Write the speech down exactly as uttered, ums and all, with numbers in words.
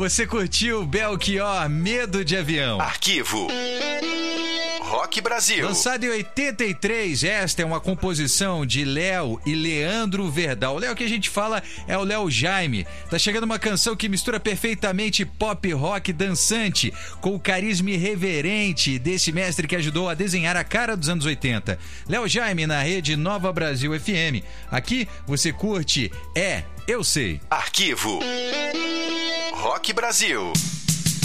Você curtiu Belchior, Medo de Avião. Arquivo Rock Brasil. Lançado em oitenta e três, esta é uma composição de Léo e Leandro Verdal. O Léo que a gente fala é o Léo Jaime. Tá chegando uma canção que mistura perfeitamente pop rock dançante com o carisma irreverente desse mestre que ajudou a desenhar a cara dos anos oitenta. Léo Jaime na rede Nova Brasil F M. Aqui você curte É, Eu Sei. Arquivo Rock Brasil.